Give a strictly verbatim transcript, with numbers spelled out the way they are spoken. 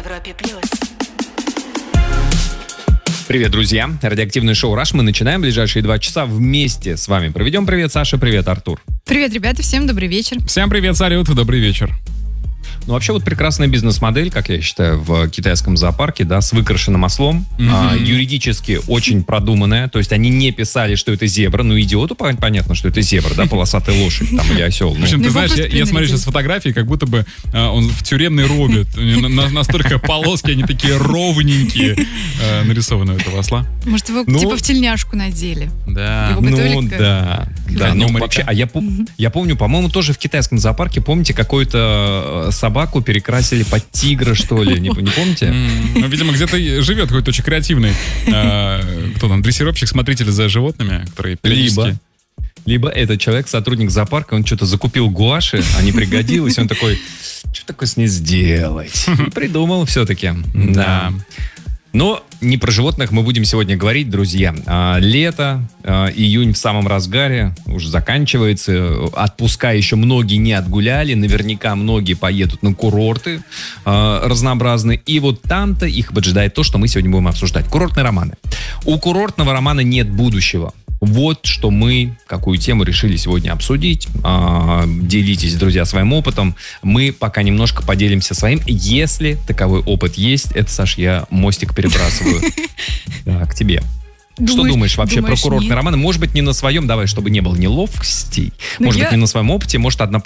Европе плюс. Привет, друзья. Радиоактивное шоу «Раш». Мы начинаем ближайшие два часа вместе с вами. Проведем. Привет, Саша. Привет, Артур. Привет, ребята. Всем добрый вечер. Всем привет, салют. Добрый вечер. Ну, вообще, вот прекрасная бизнес-модель, как я считаю, в китайском зоопарке, да, с выкрашенным ослом. Mm-hmm. А, юридически очень продуманная. То есть они не писали, что это зебра. Ну, идиоту понятно, что это зебра, да, полосатая лошадь там, или осел. Ну. Причем, ты Ну, знаешь, вопрос я, я смотрю сейчас фотографии, как будто бы а, он в тюремной робе. На- на- Настолько полоски, они такие ровненькие а, нарисованы у этого осла. Может, его Ну, типа в тельняшку надели? Да. Его Ну, готовили к- да. Да, ну, Моряка. вообще, а я, пом- я помню, по-моему, тоже в китайском зоопарке, помните, какую-то э, собаку перекрасили под тигра, что ли? Не, не помните? М, Ну, видимо, где-то живет какой-то очень креативный а, кто там, дрессировщик, смотритель за животными, который периодически... Либо, либо этот человек, сотрудник зоопарка, он что-то закупил гуаши, а не пригодилось, он такой, что такое с ней сделать? И придумал все-таки. Да. Но не про животных мы будем сегодня говорить, друзья. А, лето, а, июнь в самом разгаре, уже заканчивается. Отпуска еще многие не отгуляли. Наверняка многие поедут на курорты а, разнообразные. И вот там-то их поджидает то, что мы сегодня будем обсуждать. Курортные романы. У курортного романа нет будущего. Вот что мы, какую тему решили сегодня обсудить. А, делитесь, друзья, своим опытом. Мы пока немножко поделимся своим. Если таковой опыт есть, это, Саш, я мостик перебрасываю да, к тебе. Что Думаешь- думаешь вообще думаешь, про курортные нет? романы? Может быть, не на своем, давай, чтобы не было неловкостей. Ну, Может я- быть, не на своем опыте, может, одна